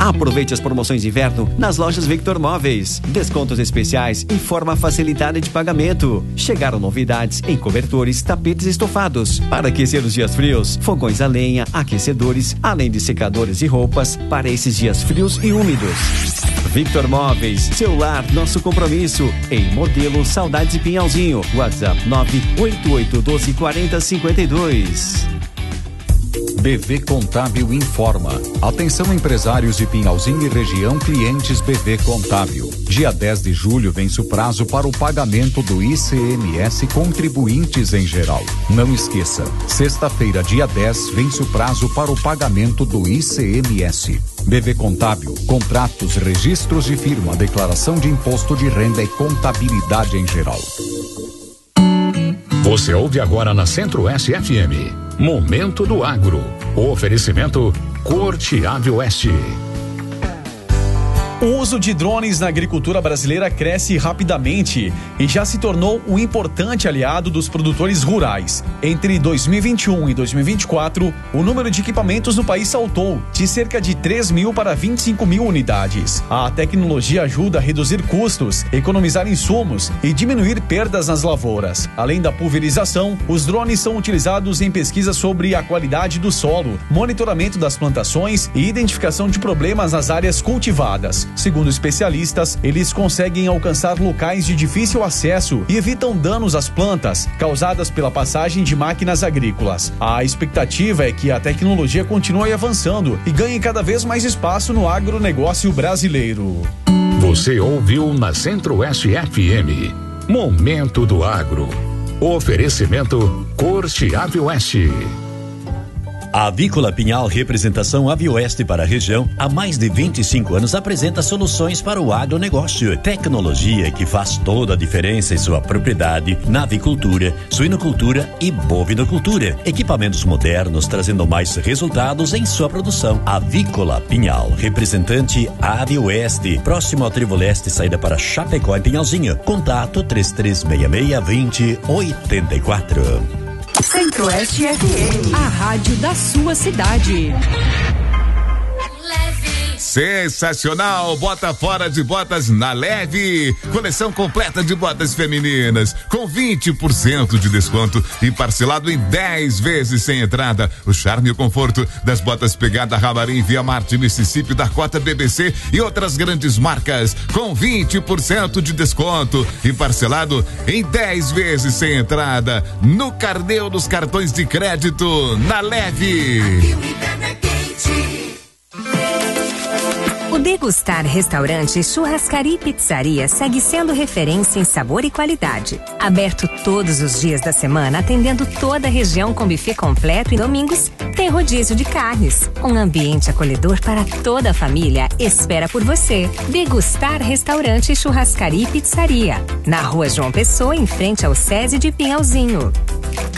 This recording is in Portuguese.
Aproveite as promoções de inverno nas lojas Victor Móveis. Descontos especiais e forma facilitada de pagamento. Chegaram novidades em cobertores, tapetes e estofados. Para aquecer os dias frios, fogões a lenha, aquecedores, além de secadores de roupas para esses dias frios e úmidos. Victor Móveis, seu lar, nosso compromisso. Em modelo Saudades e Pinhalzinho. WhatsApp 988124052. BV Contábil informa. Atenção empresários de Pinhalzinho e região, clientes BV Contábil. Dia 10 de julho vence o prazo para o pagamento do ICMS contribuintes em geral. Não esqueça, sexta-feira, dia 10, vence o prazo para o pagamento do ICMS. BV Contábil, contratos, registros de firma, declaração de imposto de renda e contabilidade em geral. Você ouve agora na Centro-Oeste FM. Momento do Agro. O oferecimento Corte Ave Oeste. O uso de drones na agricultura brasileira cresce rapidamente e já se tornou um importante aliado dos produtores rurais. Entre 2021 e 2024, o número de equipamentos no país saltou de cerca de 3 mil para 25 mil unidades. A tecnologia ajuda a reduzir custos, economizar insumos e diminuir perdas nas lavouras. Além da pulverização, os drones são utilizados em pesquisas sobre a qualidade do solo, monitoramento das plantações e identificação de problemas nas áreas cultivadas. Segundo especialistas, eles conseguem alcançar locais de difícil acesso e evitam danos às plantas causadas pela passagem de máquinas agrícolas. A expectativa é que a tecnologia continue avançando e ganhe cada vez mais espaço no agronegócio brasileiro. Você ouviu na Centro-Oeste FM. Momento do Agro. Oferecimento Corte Ave Oeste. A Avícola Pinhal, representação Avioeste para a região, há mais de 25 anos apresenta soluções para o agronegócio. Tecnologia que faz toda a diferença em sua propriedade na avicultura, suinocultura e bovinocultura. Equipamentos modernos trazendo mais resultados em sua produção. Avícola Pinhal, representante Avioeste, próximo ao Trevo Leste, saída para Chapecó em Pinhalzinho. Contato 3366-2084. Centro-Oeste FM, a rádio da sua cidade. Sensacional! Bota fora de botas na Leve. Coleção completa de botas femininas com 20% de desconto e parcelado em 10 vezes sem entrada. O charme e o conforto das botas Pegada, Ramarim, Via Marte, Mississippi, Dakota, BBC e outras grandes marcas com 20% de desconto e parcelado em 10 vezes sem entrada no carnê dos cartões de crédito na Leve. O Degustar Restaurante, Churrascaria e Pizzaria segue sendo referência em sabor e qualidade. Aberto todos os dias da semana, atendendo toda a região com buffet completo e domingos tem rodízio de carnes. Um ambiente acolhedor para toda a família espera por você. Degustar Restaurante, Churrascaria e Pizzaria. Na Rua João Pessoa, em frente ao SESI de Pinhalzinho.